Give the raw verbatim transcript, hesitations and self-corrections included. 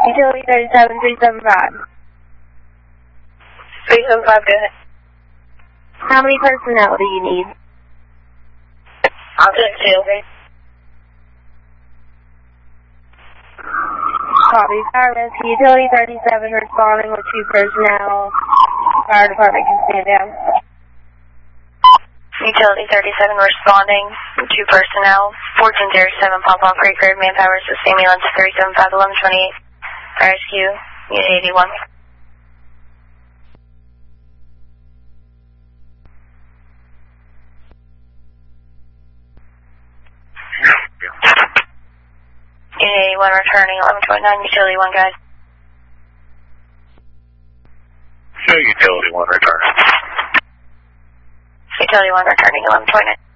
Utility thirty-seven, three seven five. three seven five, go ahead. How many personnel do you need? I'll just two, okay? Copy. Fire rescue. Utility thirty-seven responding with two personnel. Fire department can stand down. Utility thirty-seven responding, two personnel, fourteen zero seven Pawpaw Creek Road, manpower assist ambulance three seven five, eleven twenty-eight, fire rescue, unit eighty-one. Unit eighty-one returning, eleven twenty-nine, utility one, guys. Show utility one returning. Utility one returning, eleven twenty-nine.